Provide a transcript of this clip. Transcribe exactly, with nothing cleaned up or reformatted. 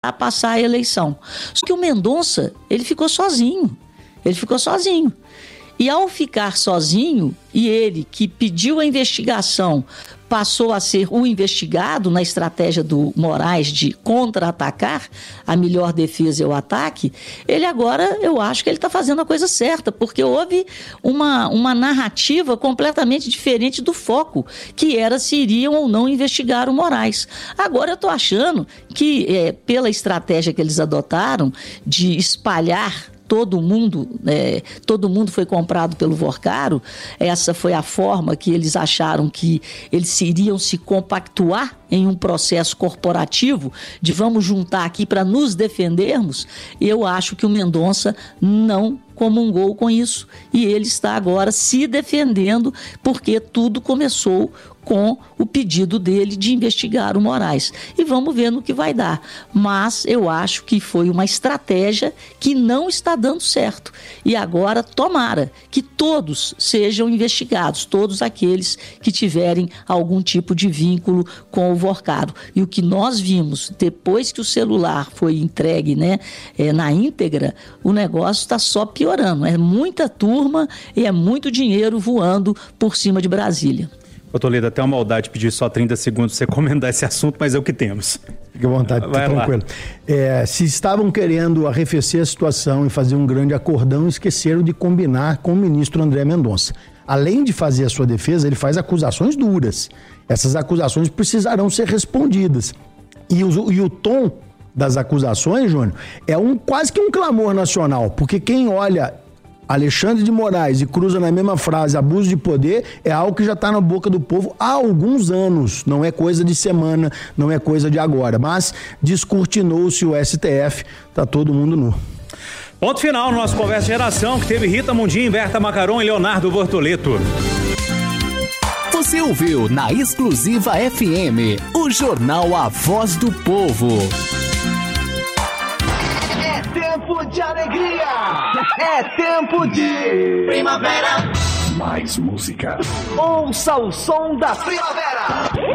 a passar a eleição. Só que o Mendonça, ele ficou sozinho. Ele ficou sozinho. E ao ficar sozinho, e ele que pediu a investigação passou a ser o investigado na estratégia do Moraes de contra-atacar, a melhor defesa é o ataque, ele agora, eu acho que ele está fazendo a coisa certa, porque houve uma, uma narrativa completamente diferente do foco, que era se iriam ou não investigar o Moraes. Agora eu estou achando que, é, pela estratégia que eles adotaram de espalhar todo mundo, é, todo mundo foi comprado pelo Vorcaro, essa foi a forma que eles acharam que eles iriam se compactuar em um processo corporativo de vamos juntar aqui para nos defendermos. Eu acho que o Mendonça não comungou com isso e ele está agora se defendendo porque tudo começou com o pedido dele de investigar o Moraes. E vamos ver no que vai dar. Mas eu acho que foi uma estratégia que não está dando certo. E agora, tomara que todos sejam investigados, todos aqueles que tiverem algum tipo de vínculo com o Vorcaro. E o que nós vimos, depois que o celular foi entregue, né, é, na íntegra, o negócio está só piorando. É muita turma e é muito dinheiro voando por cima de Brasília. Ô Toledo, até uma maldade pedir só trinta segundos para você comentar esse assunto, mas é o que temos. Fique à vontade, fique tranquilo. É, se estavam querendo arrefecer a situação e fazer um grande acordão, esqueceram de combinar com o ministro André Mendonça. Além de fazer a sua defesa, ele faz acusações duras. Essas acusações precisarão ser respondidas. E o, e o tom das acusações, Júnior, é um, quase que um clamor nacional, porque quem olha Alexandre de Moraes e cruza na mesma frase abuso de poder é algo que já está na boca do povo há alguns anos, não é coisa de semana, não é coisa de agora, mas descortinou-se o S T F, tá todo mundo nu. Ponto final no nosso Conversa de Geração, que teve Rita Mundim, Berta Macaron e Leonardo Bortoleto. Você ouviu na Exclusiva F M, o jornal A Voz do Povo. Tempo de alegria, é tempo de primavera. Mais música. Ouça o som da primavera.